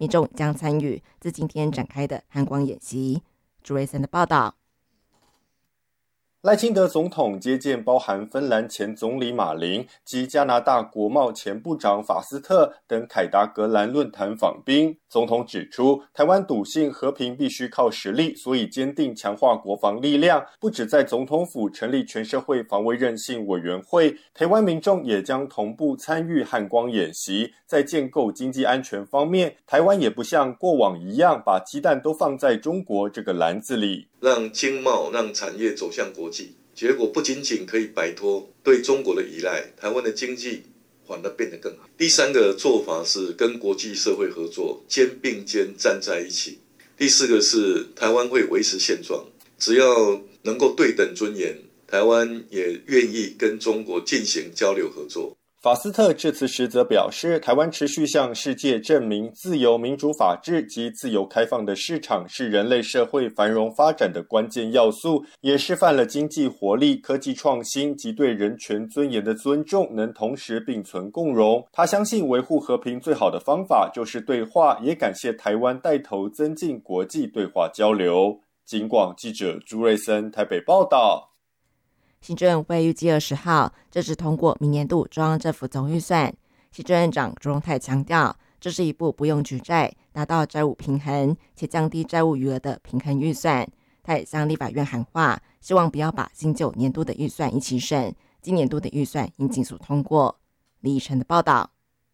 民众将参与自今天展开的汉光演习。朱瑞森的报道。 赖清德总统接见包含芬兰前总理马林及加拿大国贸前部长法斯特等凯达格兰论坛访宾。总统指出，台湾笃信和平必须靠实力，所以坚定强化国防力量，不只在总统府成立全社会防卫韧性委员会，台湾民众也将同步参与汉光演习。在建构经济安全方面，台湾也不像过往一样把鸡蛋都放在中国这个篮子里， 让经贸让产业走向国际，结果不仅仅可以摆脱对中国的依赖，台湾的经济反而变得更好。第三个做法是跟国际社会合作，肩并肩站在一起。第四个是台湾会维持现状，只要能够对等尊严，台湾也愿意跟中国进行交流合作。 法斯特致辞时则表示，台湾持续向世界证明自由、民主、法治及自由开放的市场是人类社会繁荣发展的关键要素，也示范了经济活力、科技创新及对人权尊严的尊重能同时并存共荣。他相信维护和平最好的方法就是对话，也感谢台湾带头增进国际对话交流。警广记者朱瑞森台北报道。 行政院会预计20号正式通过明年度中央政府总预算。行政院长朱荣泰强调，这是一部不用举债、达到债务平衡且降低债务余额的平衡预算。他也向立法院喊话，希望不要把新旧年度的预算一起审，今年度的预算应尽速通过。李以晨的报道。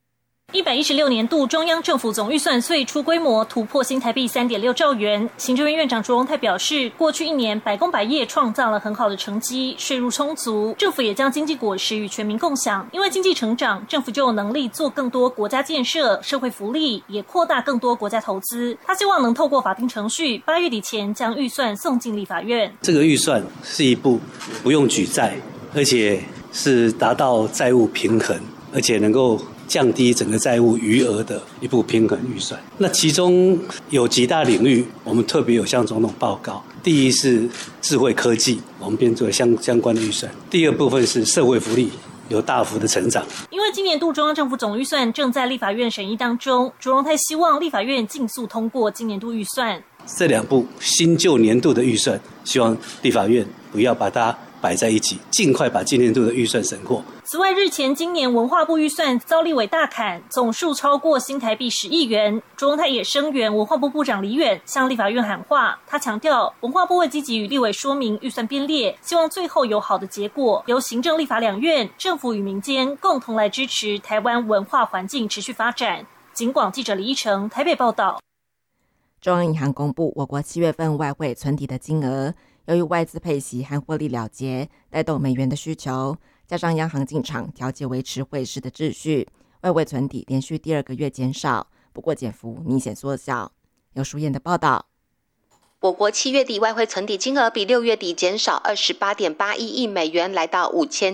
116年度中央政府总预算岁出规模突破新台币 3.6 兆元。行政院院长朱荣泰表示，过去1年百工百业创造了很好的成绩，税入充足，政府也将经济果实与全民共享。因为经济成长，政府就有能力做更多国家建设、社会福利，也扩大更多国家投资。他希望能透过法定程序，8月底前将预算送进立法院。 这个预算是一部不用举债，而且是达到债务平衡，而且能够降低整个债务余额的一部平衡预算。那其中有几大领域，我们特别有向总统报告。第一是智慧科技，我们编做相关的预算。第二部分是社会福利，有大幅的成长。 因为今年度中央政府总预算正在立法院审议当中，朱荣泰希望立法院尽速通过今年度预算。 这两部新旧年度的预算，希望立法院不要把它摆在一起，尽快把今年度的预算审过。 此外，日前今年文化部预算遭立委大砍，总数超过新台币10亿元。朱荣泰也声援文化部部长李远向立法院喊话，他强调文化部会积极与立委说明预算编列，希望最后有好的结果，由行政立法两院、政府与民间共同来支持台湾文化环境持续发展。警广记者李依成台北报道。 中央银行公布我国7月份外汇存底的金额，由于外资配息和获利了结带动美元的需求，加上央行进场调节维持汇市的秩序，外汇存底连续第2个月减少，不过减幅明显缩小。有淑燕的报道。 我国7月底外汇存底金额比6月底减少 28.81 亿美元，来到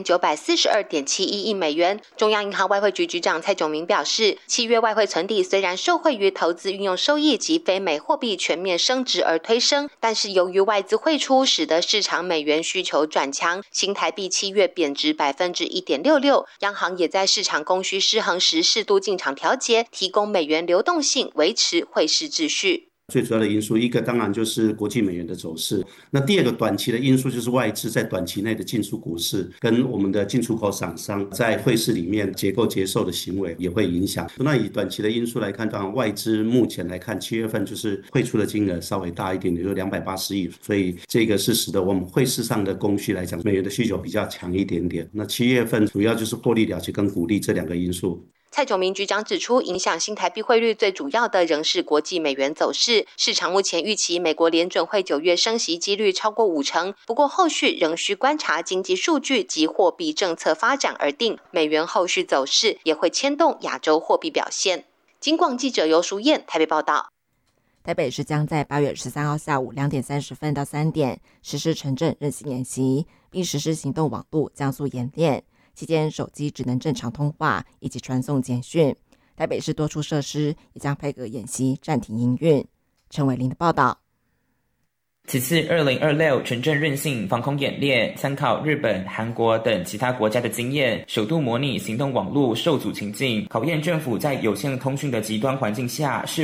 5942.71 亿美元。中央银行外汇局局长蔡炯明表示，7月外汇存底虽然受惠于投资运用收益及非美货币全面升值而推升，但是由于外资汇出，使得市场美元需求转强，新台币7月贬值 1.66%， 央行也在市场供需失衡时适度进场调节，提供美元流动性，维持汇市秩序。 最主要的因素，一个当然就是国际美元的走势，那第二个短期的因素就是外资在短期内的进出股市，跟我们的进出口厂商在汇市里面结构接受的行为也会影响。那以短期的因素来看，当然外资目前来看7月份就是汇出的金额稍微大一点，也就280亿，所以这个是使得我们汇市上的供需来讲，美元的需求比较强一点点。那7月份主要就是获利了结跟股利这2个因素。 蔡炯明局长指出，影响新台币汇率最主要的仍是国际美元走势。市场目前预期美国联准会9月升息几率超过50%，不过后续仍需观察经济数据及货币政策发展而定。美元后续走势也会牵动亚洲货币表现。警广记者尤淑燕台北报道。 台北市将在8月13号下午2点30分到3点实施城镇韧性演习，并实施行动网路降速演练。期间手机只能正常通话以及传送简讯。台北市多处设施也将配合演习暂停营运。陈伟林的报道。 此次2026城镇韧性防空演练参考日本、韩国等其他国家的经验，首度模拟行动网络受阻情境，考验政府在有限通讯的极端环境下是